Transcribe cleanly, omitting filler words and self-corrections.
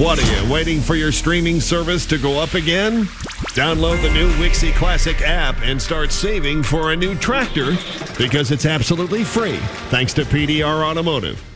What are you, waiting for your streaming service to go up again? Download the new Wixie Classic app and start saving for a new tractor because it's absolutely free thanks to PDR Automotive.